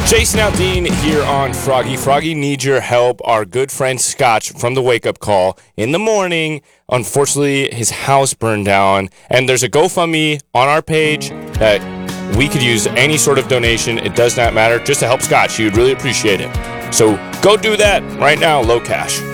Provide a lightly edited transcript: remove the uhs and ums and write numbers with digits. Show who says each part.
Speaker 1: Jason Aldean here on Froggy. Froggy needs your help. Our good friend Scotch from the Wake Up Call in the morning. Unfortunately, his house burned down, and there's a GoFundMe on our page that we could use any sort of donation. It does not matter, just to help Scotch. You'd really appreciate it. So go do that right now, low cash.